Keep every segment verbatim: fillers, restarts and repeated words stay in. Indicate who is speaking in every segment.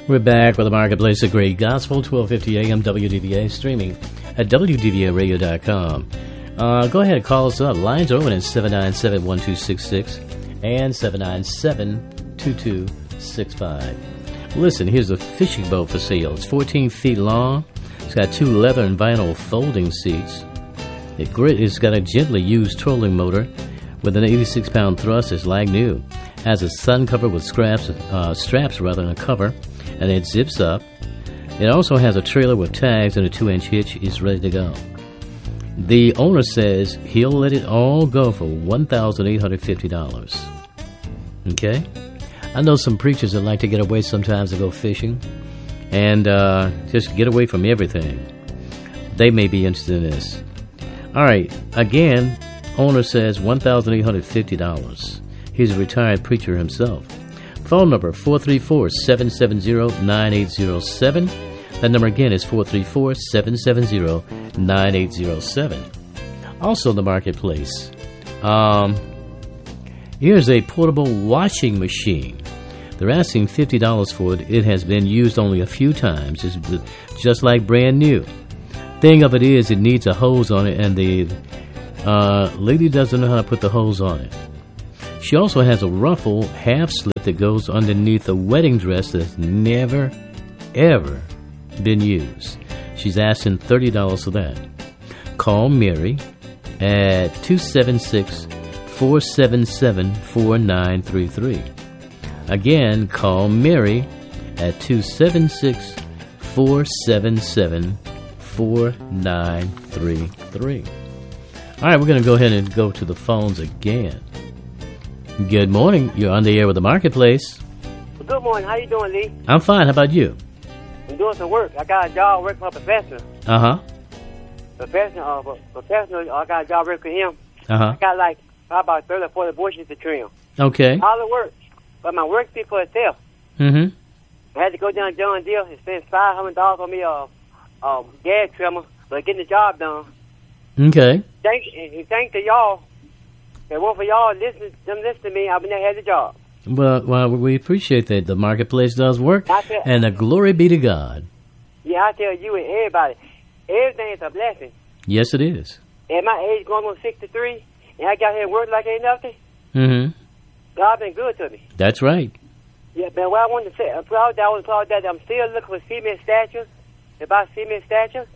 Speaker 1: We're back with the Marketplace of Great Gospel, twelve fifty a.m. W D V A, streaming at W D V A radio dot com. Uh, go ahead and call us up. Lines are open at seven nine seven, one two six six and seven nine seven, two two six five. Listen, here's a fishing boat for sale. It's fourteen feet long. It's got two leather and vinyl folding seats. It grit, it's got a gently used trolling motor with an eighty-six pound thrust. It's like new. Has a sun cover with scraps, uh, straps rather than a cover, and it zips up. It also has a trailer with tags and a two inch hitch. Is ready to go. The owner says he'll let it all go for one thousand eight hundred fifty dollars. Okay? I know some preachers that like to get away sometimes to go fishing and uh, just get away from everything. They may be interested in this. All right. Again, owner says one thousand eight hundred fifty dollars. He's a retired preacher himself. Phone number four three four, seven seven zero, nine eight zero seven. That number again is four three four, seven seven zero, nine eight zero seven. Also in the marketplace, um, here's a portable washing machine. They're asking fifty dollars for it. It has been used only a few times. It's just like brand new. Thing of it is, it needs a hose on it, and the uh, lady doesn't know how to put the hose on it. She also has a ruffle half slip that goes underneath a wedding dress that's never, ever been used. She's asking thirty dollars for that. Call Mary at two seven six, four seven seven, four nine three three. Again, call Mary at two seven six, four seven seven, four nine three three. All right, we're going to go ahead and go to the phones again. Good morning. You're on the air with the Marketplace.
Speaker 2: Good morning. How you doing, Lee?
Speaker 1: I'm fine. How about you?
Speaker 2: I'm doing some work. I got a job working for a professor.
Speaker 1: Uh-huh.
Speaker 2: Professional, uh, professional. I got a job working for him.
Speaker 1: Uh-huh.
Speaker 2: I got like about thirty or forty bushes to trim.
Speaker 1: Okay.
Speaker 2: All the work. But my work speaks for itself.
Speaker 1: Mm-hmm.
Speaker 2: I had to go down to John Deere and spend five hundred dollars on me a uh, uh, gas trimmer, but getting the job done.
Speaker 1: Okay.
Speaker 2: Thank, and thanks to y'all. If it weren't for y'all listen, them listen to me, I would never had the job.
Speaker 1: Well, well, we appreciate that. The Marketplace does work,
Speaker 2: I tell,
Speaker 1: and the glory be to God.
Speaker 2: Yeah, I tell you and everybody, everything is a blessing.
Speaker 1: Yes, it is.
Speaker 2: At my age, going on sixty-three, and I got here working like ain't nothing,
Speaker 1: Mm-hmm.
Speaker 2: God been good to me.
Speaker 1: That's right.
Speaker 2: Yeah, but what I wanted to say, I'm proud that I was proud that I'm still looking for cement statues, to buy cement statues,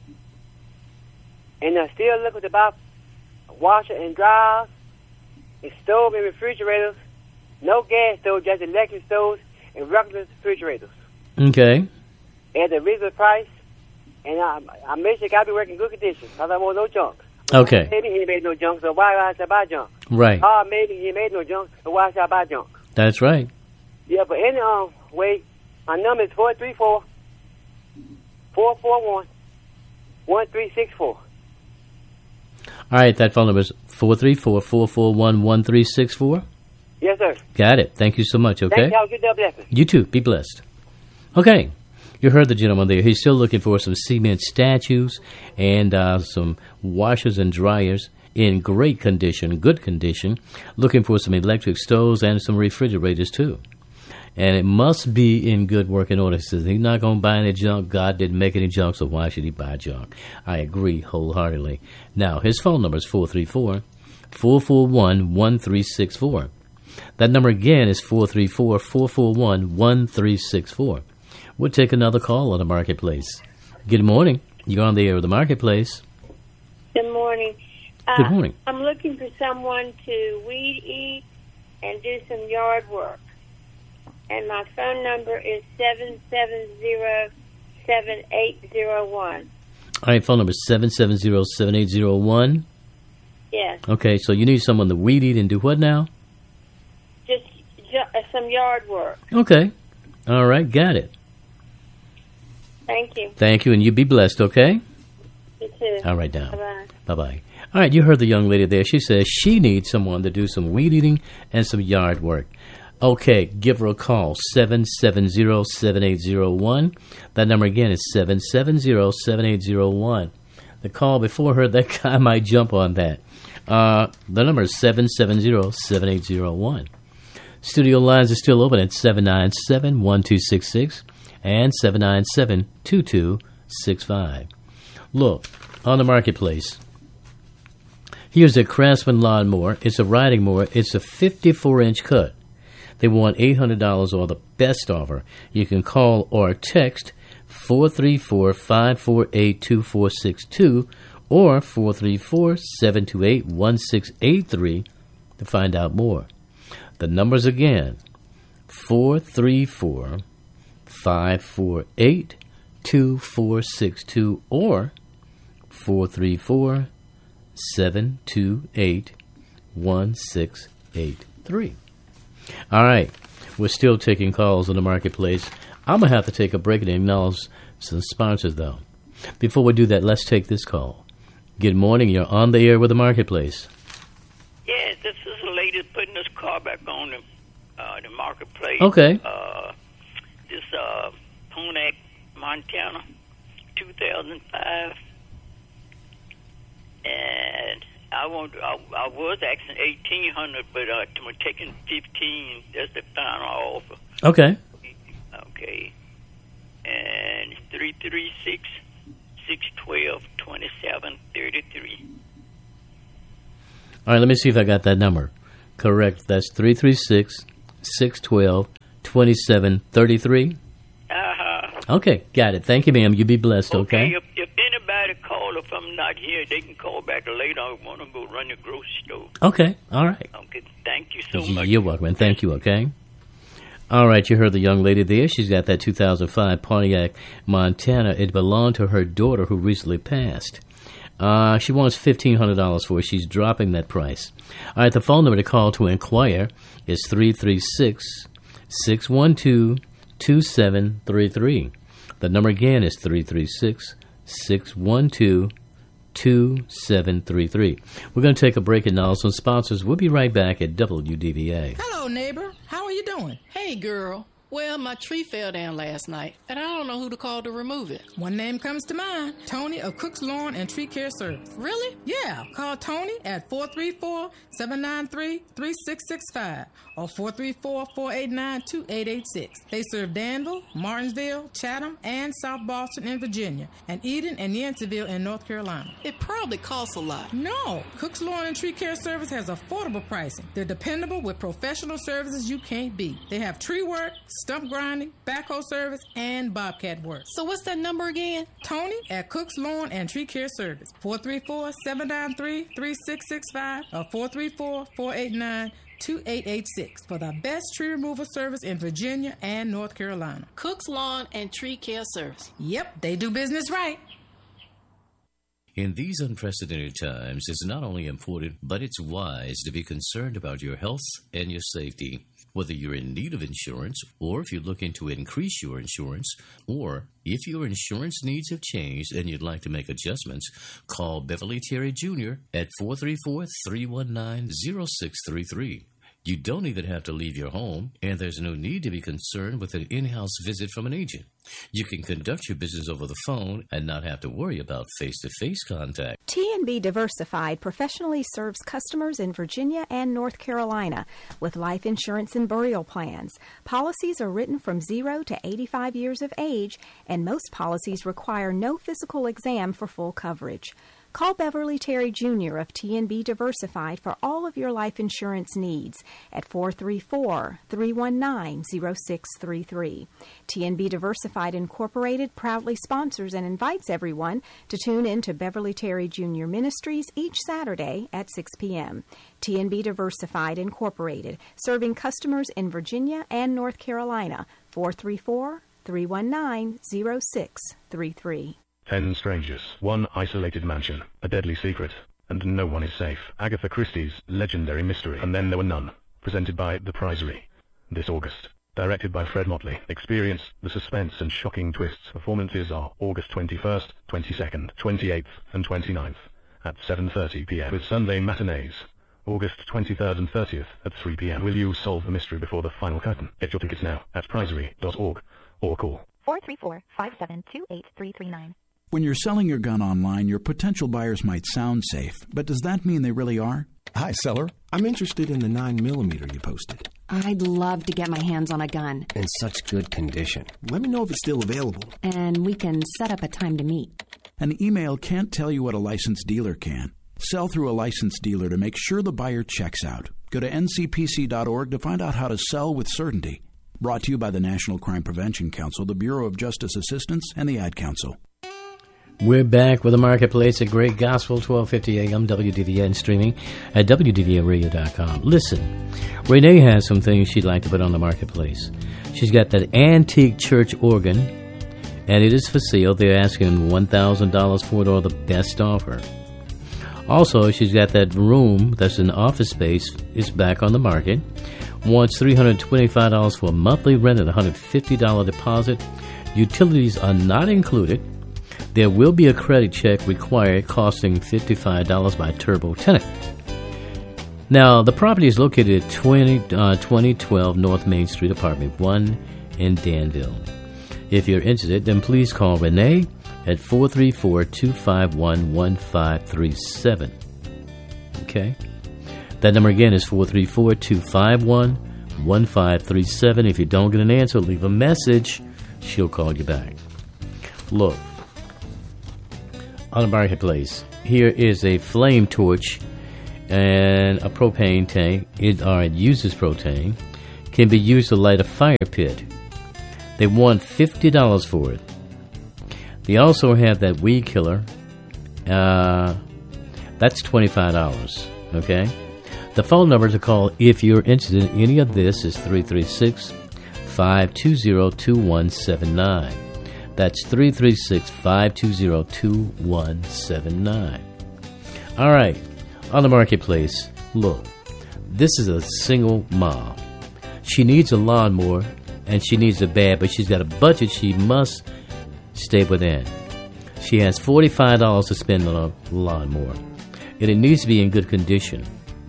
Speaker 2: and I'm still looking to buy washer and dryers, and stove and refrigerators, no gas stoves, just electric stoves and regular refrigerators.
Speaker 1: Okay.
Speaker 2: At a reasonable price, and I, I make sure it got to be working in good condition, because I want no junk.
Speaker 1: Okay.
Speaker 2: Maybe he made no junk, so why should I buy junk?
Speaker 1: Right.
Speaker 2: Ah, uh, maybe he made no junk, so why should I buy junk?
Speaker 1: That's right.
Speaker 2: Yeah, but any um, way, my number is four three four, four four one, one three six four.
Speaker 1: All right, that phone number is four three four, four four one, one three six four.
Speaker 2: Yes, sir.
Speaker 1: Got it. Thank you so much, okay?
Speaker 2: Thank you. Have a good day. Blessing.
Speaker 1: You too. Be blessed. Okay. You heard the gentleman there. He's still looking for some cement statues and uh, some washers and dryers in great condition, good condition. Looking for some electric stoves and some refrigerators, too. And it must be in good working order. He says he's not going to buy any junk. God didn't make any junk, so why should he buy junk? I agree wholeheartedly. Now, his phone number is four three four, four four one, one three six four. That number again is four three four, four four one, one three six four. We'll take another call on the Marketplace. Good morning. You're on the air with the Marketplace.
Speaker 3: Good morning. Uh,
Speaker 1: Good morning.
Speaker 3: I'm looking for someone to weed eat and do some yard work. And my phone number is seven seven zero, seven eight zero one.
Speaker 1: All right, phone number is seven seven zero, seven eight zero one.
Speaker 3: Yes.
Speaker 1: Okay, so you need someone to weed eat and do what now?
Speaker 3: Just ju- uh, some yard work.
Speaker 1: Okay. All right, got it.
Speaker 3: Thank you.
Speaker 1: Thank you, and you be blessed, okay?
Speaker 3: You too.
Speaker 1: All right, now.
Speaker 3: Bye-bye.
Speaker 1: Bye-bye. All right, you heard the young lady there. She says she needs someone to do some weed eating and some yard work. Okay, give her a call, seven seven zero, seven eight zero one. That number again is seven seven zero, seven eight zero one. The call before her, that guy might jump on that. Uh, the number is seven seven zero, seven eight zero one. Studio lines are still open at seven nine seven, one two six six and seven nine seven, two two six five. Look, on the marketplace, here's a Craftsman lawnmower. It's a riding mower. It's a fifty-four inch cut. They want eight hundred dollars or the best offer. You can call or text four three four, five four eight, two four six two or four three four, seven two eight, one six eight three to find out more. The numbers again, four three four, five four eight, two four six two or four three four, seven two eight, one six eight three. All right, we're still taking calls on the marketplace. I'm going to have to take a break and acknowledge some sponsors, though. Before we do that, let's take this call. Good morning. You're on the air with the marketplace.
Speaker 4: Yes, this is a lady putting this car back on the, uh, the marketplace.
Speaker 1: Okay.
Speaker 4: Uh, this uh, Ponak, Montana, two thousand five. And I want. I, I was asking eighteen hundred, but uh, I'm taking fifteen. That's the final offer.
Speaker 1: Okay.
Speaker 4: Okay. And three three six, six twelve, twenty seven thirty three.
Speaker 1: All right. Let me see if I got that number correct. That's three three six, six twelve, twenty seven thirty three.
Speaker 4: Uh huh.
Speaker 1: Okay, got it. Thank you, ma'am. You be blessed. Okay.
Speaker 4: Okay. If, if anybody call, if I'm not here, they can call back later. I want to go run the grocery store.
Speaker 1: Okay. All right.
Speaker 4: Okay. Thank you so much.
Speaker 1: You're welcome. And thank you. Okay. All right, you heard the young lady there. She's got that two thousand five Pontiac, Montana. It belonged to her daughter who recently passed. Uh, she wants fifteen hundred dollars for it. She's dropping that price. All right, the phone number to call to inquire is three three six, six one two, two seven three three. The number again is three three six, six one two, two seven three three. We're going to take a break and now some sponsors. We'll be right back at W D V A.
Speaker 5: Hello, neighbor. How are you doing? Hey, girl. Well, my tree fell down last night, and I don't know who to call to remove it.
Speaker 6: One name comes to mind. Tony of Cook's Lawn and Tree Care Service.
Speaker 5: Really?
Speaker 6: Yeah. Call Tony at four three four, seven nine three, three six six five or four three four, four eight nine, two eight eight six. They serve Danville, Martinsville, Chatham, and South Boston in Virginia, and Eden and Yanceyville in North Carolina.
Speaker 5: It probably costs a lot.
Speaker 6: No. Cook's Lawn and Tree Care Service has affordable pricing. They're dependable with professional services you can't beat. They have tree work, stump grinding, backhoe service, and bobcat work.
Speaker 5: So what's that number again?
Speaker 6: Tony at Cook's Lawn and Tree Care Service. four three four, seven nine three, three six six five or four three four, four eight nine, two eight eight six for the best tree removal service in Virginia and North Carolina.
Speaker 5: Cook's Lawn and Tree Care Service.
Speaker 6: Yep, they do business right.
Speaker 1: In these unprecedented times, it's not only important, but it's wise to be concerned about your health and your safety. Whether you're in need of insurance, or if you're looking to increase your insurance, or if your insurance needs have changed and you'd like to make adjustments, call Beverly Terry Junior at four three four, three one nine, zero six three three. You don't even have to leave your home, and there's no need to be concerned with an in-house visit from an agent. You can conduct your business over the phone and not have to worry about face-to-face contact.
Speaker 7: T and B Diversified professionally serves customers in Virginia and North Carolina with life insurance and burial plans. Policies are written from zero to eighty-five years of age, and most policies require no physical exam for full coverage. Call Beverly Terry Junior of T and B Diversified for all of your life insurance needs at four three four, three one nine, zero six three three. T and B Diversified Incorporated proudly sponsors and invites everyone to tune in to Beverly Terry Junior Ministries each Saturday at six p.m. T and B Diversified Incorporated, serving customers in Virginia and North Carolina, four three four, three one nine, zero six three three.
Speaker 8: Ten strangers, one isolated mansion, a deadly secret, and no one is safe. Agatha Christie's legendary mystery, And Then There Were None, presented by The Prizery. This August. Directed by Fred Motley. Experience the suspense and shocking twists. Performances are August twenty-first, twenty-second, twenty-eighth, and twenty-ninth at seven thirty p.m. with Sunday matinees. August twenty-third and thirtieth at three p.m. Will you solve the mystery before the final curtain? Get your tickets now at prizery dot org or call
Speaker 9: four three four, five seven two, eight three three nine.
Speaker 10: When you're selling your gun online, your potential buyers might sound safe, but does that mean they really are? Hi, seller. I'm interested in the nine millimeter you posted.
Speaker 11: I'd love to get my hands on a gun.
Speaker 12: In such good condition.
Speaker 10: Let me know if it's still available.
Speaker 11: And we can set up a time to meet.
Speaker 13: An email can't tell you what a licensed dealer can. Sell through a licensed dealer to make sure the buyer checks out. Go to N C P C dot org to find out how to sell with certainty. Brought to you by the National Crime Prevention Council, the Bureau of Justice Assistance, and the Ad Council.
Speaker 1: We're back with the Marketplace at Great Gospel, twelve fifty A M W D V A, and streaming at W D V A radio dot com. Listen, Renee has some things she'd like to put on the Marketplace. She's got that antique church organ, and it is for sale. They're asking one thousand dollars for it, or the best offer. Also, she's got that room that's an office space. It's back on the market. Wants three hundred twenty-five dollars for a monthly rent and a one hundred fifty dollars deposit. Utilities are not included. There will be a credit check required, costing fifty-five dollars by Turbo Tenant. Now, the property is located at twenty, uh, twenty twelve North Main Street, Apartment one in Danville. If you're interested, then please call Renee at four three four, two five one, one five three seven. Okay? That number again is four three four, two five one, one five three seven. If you don't get an answer, leave a message. She'll call you back. Look, on the Marketplace, here is a flame torch and a propane tank. It, or it uses propane. Can be used to light a fire pit. They want fifty dollars for it. They also have that weed killer. Uh, that's twenty-five dollars. Okay? The phone number to call if you're interested in any of this is three three six, five two zero, two one seven nine. That's three three six, five two zero, two one seven nine. All right. On the Marketplace, look, this is a single mom. She needs a lawnmower, and she needs it bad, but she's got a budget she must stay within. She has forty-five dollars to spend on a lawnmower, and it needs to be in good condition.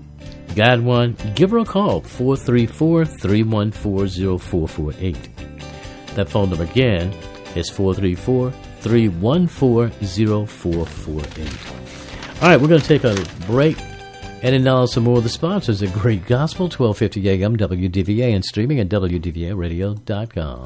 Speaker 1: Got one? Give her a call, four three four, three one four, zero four four eight. That phone number again is four three four, three one four, zero four four eight. All right, we're going to take a break and acknowledge some more of the sponsors at Great Gospel, twelve fifty A M W D V A, and streaming at W D V A radio dot com.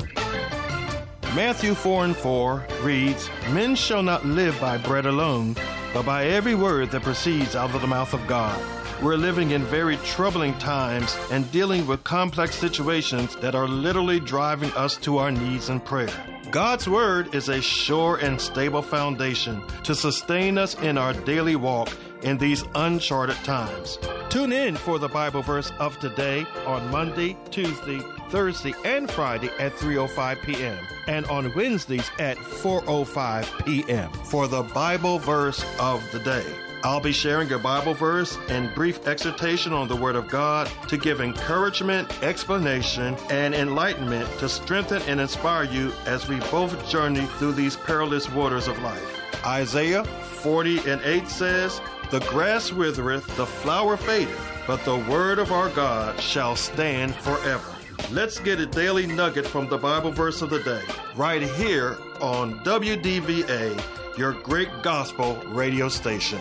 Speaker 14: Matthew four and four reads, Men shall not live by bread alone, but by every word that proceeds out of the mouth of God. We're living in very troubling times and dealing with complex situations that are literally driving us to our knees in prayer. God's Word is a sure and stable foundation to sustain us in our daily walk in these uncharted times. Tune in for the Bible verse of today on Monday, Tuesday, Thursday, and Friday at three oh five p.m. and on Wednesdays at four oh five p.m. for the Bible verse of the day. I'll be sharing a Bible verse and brief exhortation on the Word of God to give encouragement, explanation, and enlightenment to strengthen and inspire you as we both journey through these perilous waters of life. Isaiah forty and eight says, The grass withereth, the flower fadeth, but the word of our God shall stand forever. Let's get a daily nugget from the Bible verse of the day, right here on W D V A, your Great Gospel radio station.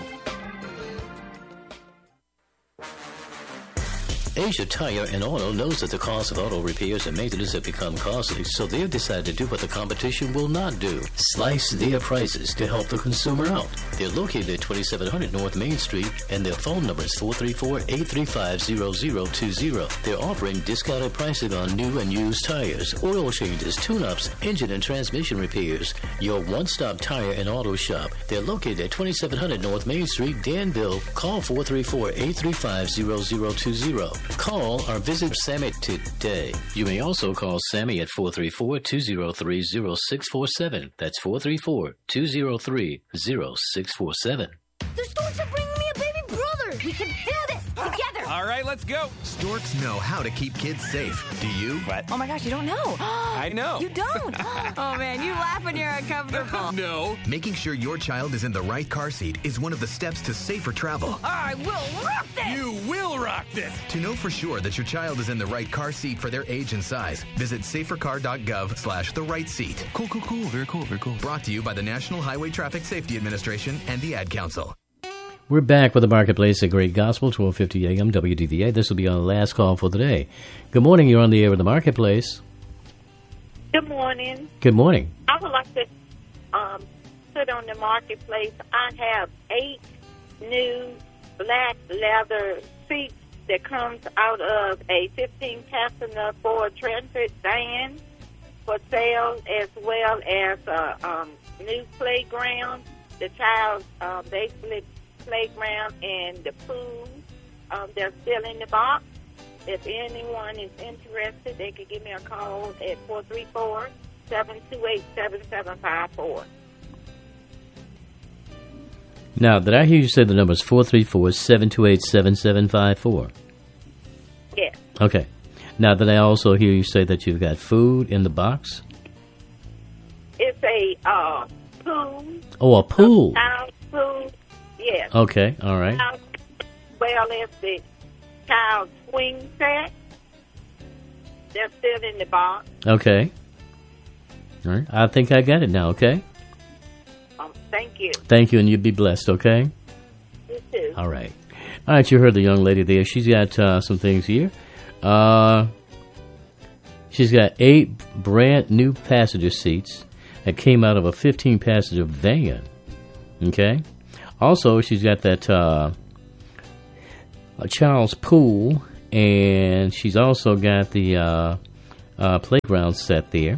Speaker 1: Asia Tire and Auto knows that the cost of auto repairs and maintenance have become costly, so they've decided to do what the competition will not do. Slice their prices to help the consumer out. They're located at twenty-seven hundred North Main Street, and their phone number is four three four, eight three five, zero zero two zero. They're offering discounted pricing on new and used tires, oil changes, tune-ups, engine and transmission repairs. Your one-stop tire and auto shop. They're located at twenty-seven hundred North Main Street, Danville. Call four three four, eight three five, zero zero two zero. Call or visit Sammy today. You may also call Sammy at four three four, two zero three, zero six four seven. That's four three four, two zero three, zero six four seven.
Speaker 15: The Storks are bringing me a baby brother. We can do this together.
Speaker 16: All right, let's go. Storks know how to keep kids safe. Do you? What?
Speaker 15: Oh my gosh, you don't know.
Speaker 16: I know.
Speaker 15: You don't? Oh man, you laugh when you're uncomfortable.
Speaker 16: No. Making sure your child is in the right car seat is one of the steps to safer travel.
Speaker 15: I will rock this.
Speaker 16: You will rock this. To know for sure that your child is in the right car seat for their age and size, visit safercar.gov slash the right seat.
Speaker 10: Cool, cool, cool. Very cool, very cool.
Speaker 16: Brought to you by the National Highway Traffic Safety Administration and the Ad Council.
Speaker 1: We're back with the Marketplace at Great Gospel, twelve fifty A M W D V A. This will be our last call for the day. Good morning. You're on the air with the Marketplace.
Speaker 3: Good morning.
Speaker 1: Good morning.
Speaker 3: I would like to um, put on the Marketplace. I have eight new black leather seats that comes out of a fifteen passenger Ford Transit van for sale, as well as a um, new playground, the child's uh, basically playground and the pool. Um, they're still in the box. If anyone is interested, they can give me a call at four three four, seven two eight, seven seven five four.
Speaker 1: Now, did I hear you say the number is four three four, seven two eight, seven seven five four?
Speaker 3: Yes.
Speaker 1: Okay. Now, did I also hear you say that you've got food in the box?
Speaker 3: It's a uh, pool.
Speaker 1: Oh, a pool.
Speaker 3: Child pool, yes.
Speaker 1: Okay, all right.
Speaker 3: Child, well, as the child swing set, they're still in the box.
Speaker 1: Okay. All right. I think I got it now, okay?
Speaker 3: Um, thank you.
Speaker 1: Thank you, and you be blessed, okay?
Speaker 3: You too.
Speaker 1: All right. All right, you heard the young lady there. She's got uh, some things here. Uh, she's got eight brand new passenger seats that came out of a fifteen passenger van. Okay? Also, she's got that uh, a child's pool, and she's also got the uh, uh, playground set there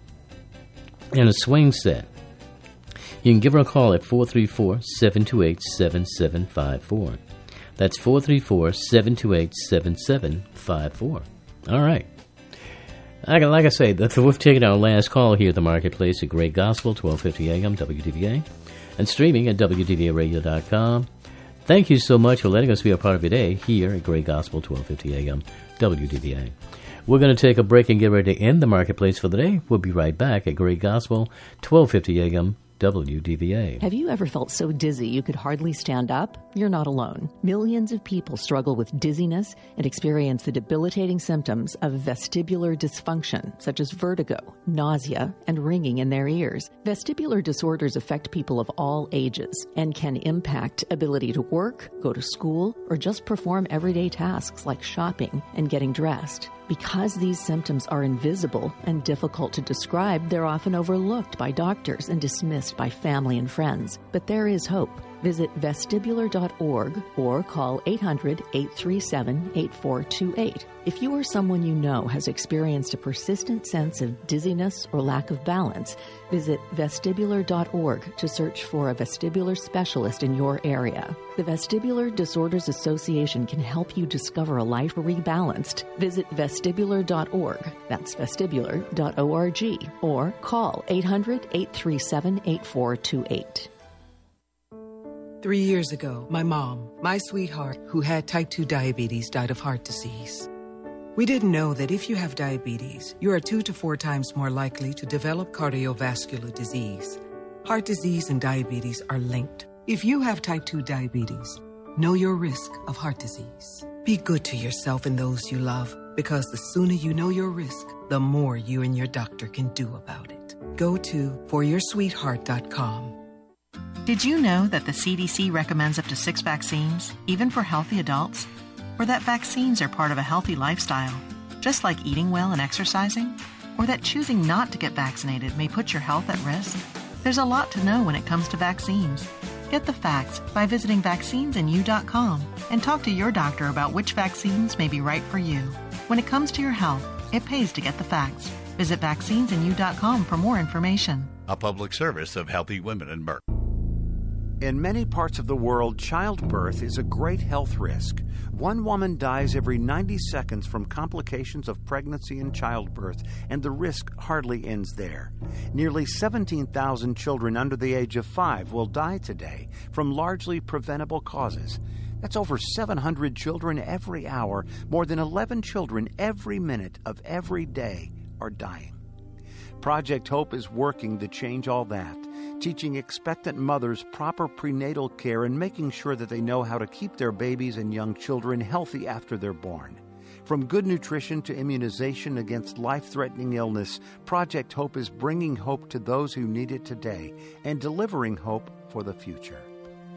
Speaker 1: and a swing set. You can give her a call at four three four, seven two eight, seven seven five four. That's four three four, seven two eight, seven seven five four. All right. Like, like I say, we've taken our last call here at the Marketplace at Great Gospel, twelve fifty A M W D V A, and streaming at W D V A radio dot com. Thank you so much for letting us be a part of your day here at Great Gospel, twelve fifty A M W D V A. We're going to take a break and get ready to end the Marketplace for the day. We'll be right back at Great Gospel, twelve fifty A M W D V A.
Speaker 12: Have you ever felt so dizzy you could hardly stand up? You're not alone. Millions of people struggle with dizziness and experience the debilitating symptoms of vestibular dysfunction, such as vertigo, nausea, and ringing in their ears. Vestibular disorders affect people of all ages and can impact ability to work, go to school, or just perform everyday tasks like shopping and getting dressed. Because these symptoms are invisible and difficult to describe, they're often overlooked by doctors and dismissed by family and friends. But there is hope. Visit vestibular dot org or call eight hundred, eight three seven, eight four two eight. If you or someone you know has experienced a persistent sense of dizziness or lack of balance, visit vestibular dot org to search for a vestibular specialist in your area. The Vestibular Disorders Association can help you discover a life rebalanced. Visit vestibular dot org, that's vestibular dot org, or call eight hundred, eight three seven, eight four two eight.
Speaker 17: Three years ago, my mom, my sweetheart, who had type two diabetes, died of heart disease. We didn't know that if you have diabetes, you are two to four times more likely to develop cardiovascular disease. Heart disease and diabetes are linked. If you have type two diabetes, know your risk of heart disease. Be good to yourself and those you love, because the sooner you know your risk, the more you and your doctor can do about it. Go to for your sweetheart dot com.
Speaker 18: Did you know that the C D C recommends up to six vaccines, even for healthy adults? Or that vaccines are part of a healthy lifestyle, just like eating well and exercising? Or that choosing not to get vaccinated may put your health at risk? There's a lot to know when it comes to vaccines. Get the facts by visiting vaccines in you dot com and talk to your doctor about which vaccines may be right for you. When it comes to your health, it pays to get the facts. Visit vaccines in you dot com for more information.
Speaker 19: A public service of Healthy Women and Merck.
Speaker 20: In many parts of the world, childbirth is a great health risk. One woman dies every ninety seconds from complications of pregnancy and childbirth, and the risk hardly ends there. Nearly seventeen thousand children under the age of five will die today from largely preventable causes. That's over seven hundred children every hour. More than eleven children every minute of every day are dying. Project Hope is working to change all that, teaching expectant mothers proper prenatal care and making sure that they know how to keep their babies and young children healthy after they're born. From good nutrition to immunization against life-threatening illness, Project Hope is bringing hope to those who need it today and delivering hope for the future.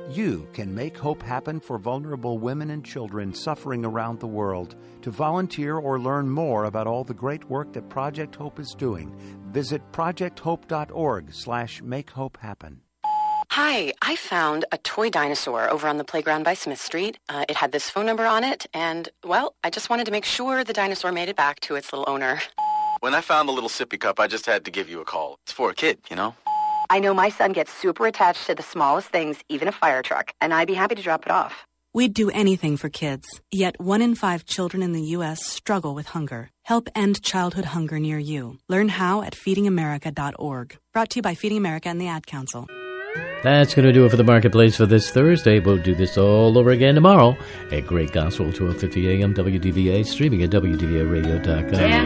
Speaker 20: You can make hope happen for vulnerable women and children suffering around the world. To volunteer or learn more about all the great work that Project Hope is doing, visit projecthope.org slash make hope happen.
Speaker 21: Hi, I found a toy dinosaur over on the playground by Smith Street. Uh, it had this phone number on it, and, well, I just wanted to make sure the dinosaur made it back to its little owner.
Speaker 22: When I found the little sippy cup, I just had to give you a call. It's for a kid, you know?
Speaker 21: I know my son gets super attached to the smallest things, even a fire truck, and I'd be happy to drop it off.
Speaker 23: We'd do anything for kids, yet one in five children in the U S struggle with hunger. Help end childhood hunger near you. Learn how at feeding america dot org. Brought to you by Feeding America and the Ad Council.
Speaker 1: That's going to do it for the Marketplace for this Thursday. We'll do this all over again tomorrow at Great Gospel, twelve fifty a.m. W D V A, streaming at W D V A radio dot com.